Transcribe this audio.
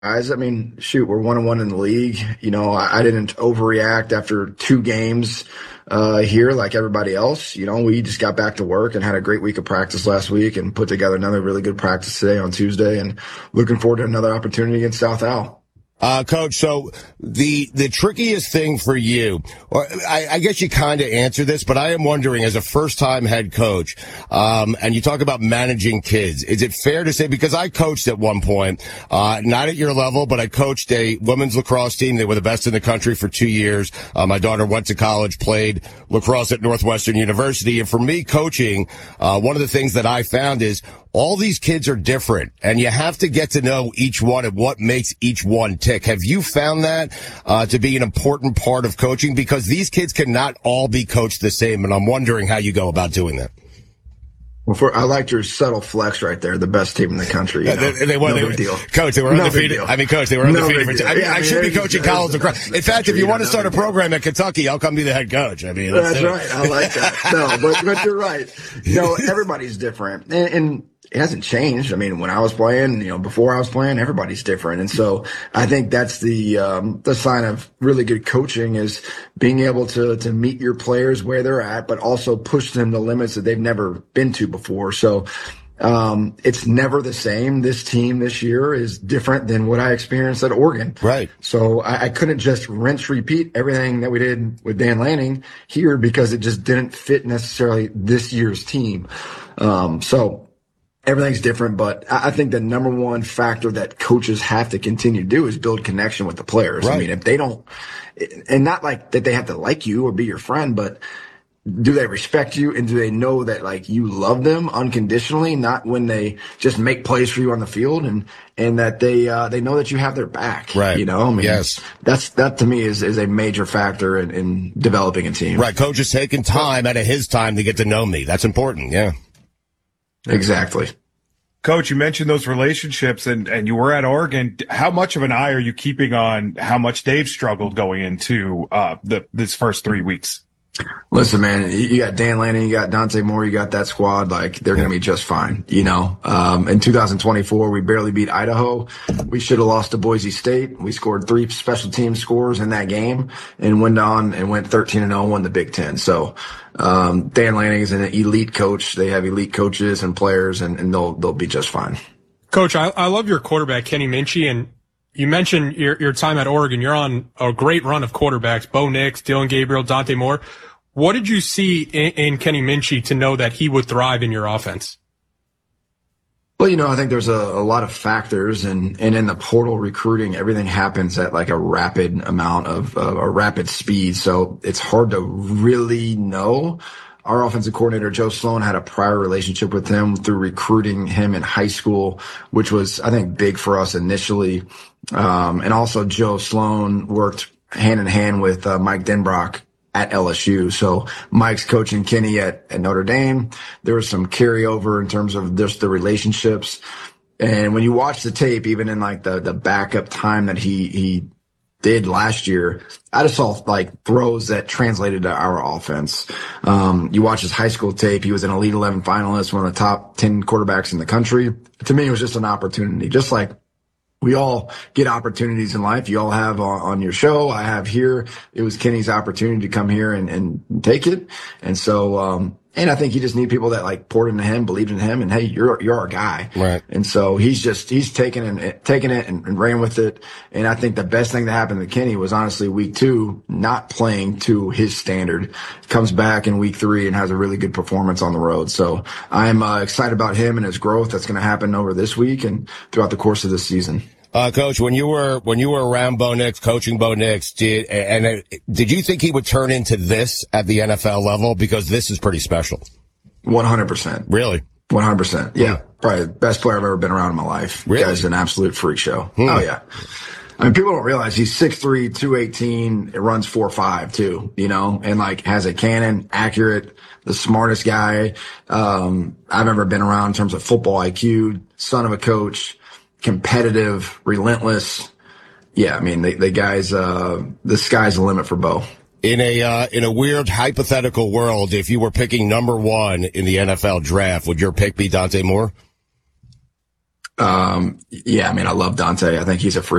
Guys, I mean, shoot, we're 1-1 in the league. I didn't overreact after 2 games here like everybody else. We just got back to work and had a great week of practice last week and put together another really good practice today on Tuesday, and looking forward to another opportunity against South Al. Coach, so the trickiest thing for you, or I guess you kind of answer this, but I am wondering, as a first-time head coach, and you talk about managing kids, is it fair to say, because I coached at one point, not at your level, but I coached a women's lacrosse team. They were the best in the country for 2 years. My daughter went to college, played lacrosse at Northwestern University, and for me, coaching, one of the things that I found is all these kids are different, and you have to get to know each one and what makes each one tick. Have you found that to be an important part of coaching? Because these kids cannot all be coached the same, and I'm wondering how you go about doing that. Well, I liked your subtle flex right there. The best team in the country. No big deal. Coach, they were undefeated. I mean, Coach, they were undefeated. I should be coaching college lacrosse. In fact, if you want to start a program at Kentucky, I'll come be the head coach. I mean, that's right. I like that. No, but you're right. Everybody's different, and it hasn't changed. I mean, when I was playing, before I was playing, everybody's different. And so I think that's the sign of really good coaching, is being able to meet your players where they're at, but also push them to limits that they've never been to before. So, it's never the same. This team this year is different than what I experienced at Oregon. Right. So I couldn't just rinse, repeat everything that we did with Dan Lanning here, because it just didn't fit necessarily this year's team. So everything's different, but I think the number one factor that coaches have to continue to do is build connection with the players. Right. I mean, if they don't, and not like that they have to like you or be your friend, but do they respect you, and do they know that like you love them unconditionally, not when they just make plays for you on the field, and that they know that you have their back. Right. Yes. That to me is a major factor in developing a team. Right. Coach is taking time out of his time to get to know me. That's important. Yeah. Exactly. Coach, you mentioned those relationships, and you were at Oregon. How much of an eye are you keeping on how much Dave struggled going into this first 3 weeks? Listen, man, you got Dan Lanning, you got Dante Moore, you got that squad. Like, they're going to be just fine. In 2024, we barely beat Idaho. We should have lost to Boise State. We scored 3 special team scores in that game and went on and went 13-0, won the Big Ten. So, Dan Lanning is an elite coach. They have elite coaches and players, and they'll be just fine. Coach, I love your quarterback, Kenny Minchey, and you mentioned your time at Oregon. You're on a great run of quarterbacks: Bo Nix, Dylan Gabriel, Dante Moore. What did you see in Kenny Minchey to know that he would thrive in your offense? Well, I think there's a lot of factors, and in the portal recruiting, everything happens at like a rapid amount of a rapid speed. So it's hard to really know. Our offensive coordinator, Joe Sloan, had a prior relationship with him through recruiting him in high school, which was, I think, big for us initially. And also Joe Sloan worked hand in hand with Mike Denbrock at LSU. So Mike's coaching Kenny at Notre Dame. There was some carryover in terms of just the relationships. And when you watch the tape, even in like the backup time that he did last year, I just saw like throws that translated to our offense. You watch his high school tape. He was an Elite 11 finalist, one of the top 10 quarterbacks in the country. To me, it was just an opportunity, just like we all get opportunities in life. You all have on your show. I have here. It was Kenny's opportunity to come here and take it. And so, and I think you just need people that like poured into him, believed in him, and hey, you're our guy. Right. And so he's taking it and ran with it. And I think the best thing that happened to Kenny was honestly week 2, not playing to his standard. Comes back in week 3 and has a really good performance on the road. So I'm excited about him and his growth that's going to happen over this week and throughout the course of this season. Coach, when you were around Bo Nix, coaching Bo Nix, did you think he would turn into this at the NFL level? Because this is pretty special. 100%. Really? 100%. Yeah. Probably the best player I've ever been around in my life. Really? Guy's an absolute freak show. Oh, yeah. I mean, people don't realize he's 6'3", 218. It runs 4.5 too, and like has a cannon, accurate, the smartest guy I've ever been around in terms of football IQ, son of a coach. Competitive, relentless. Yeah, I mean, the guys, the sky's the limit for Bo. In a weird hypothetical world, if you were picking number 1 in the NFL draft, would your pick be Dante Moore? Yeah, I mean, I love Dante. I think he's a freak.